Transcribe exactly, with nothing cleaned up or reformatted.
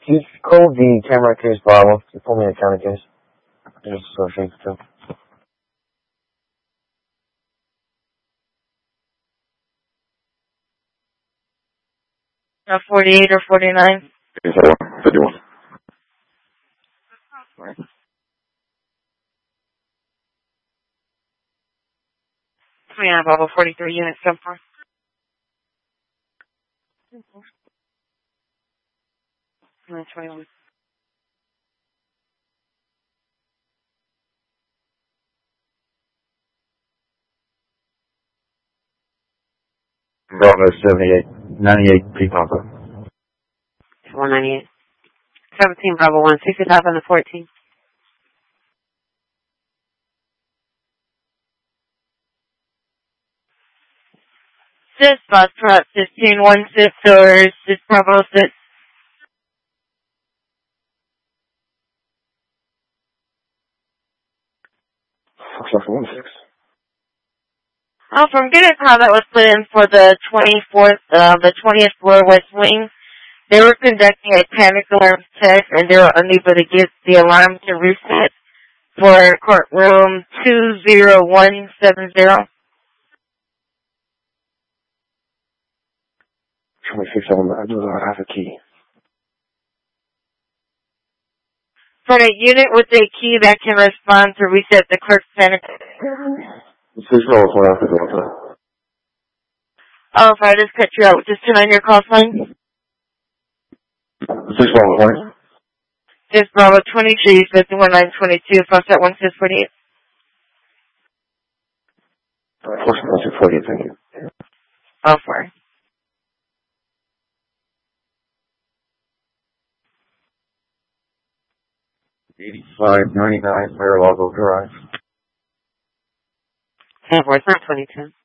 He's called the camera case Bravo. He pulled me a camera case. Just associated too. Uh, forty-eight or forty-nine? fifty-one. Yeah, Bravo, forty-three units, so far. twenty-one. Bravo seventy-eight, ninety-eight P Papa. one ninety-eight. seventeen, Bravo one, sixty-five on the fourteen. Six, Foxtrot, fifteen, one, six, or six, Bravo, six. Foxtrot one six. Oh, from getting how that was put in for the twenty-fourth, uh, the twentieth floor West Wing, they were conducting a panic alarm test and they were unable to get the alarm to reset for courtroom two zero one seven zero. twenty-six seven, I do not have a key. For a unit with a key that can respond to reset the clerk's panic. six Bravo one after Delta. Oh, if I just cut you out, just turn on your call sign. six Bravo one. Just Bravo twenty-three, fifty-one nine twenty-two, Foxtrot one six forty-eight. Foxtrot one six forty-eight, thank you. Oh, four. eighty-five ninety-nine Mar-a-Lago Drive. Yeah, four, it's not twenty-two.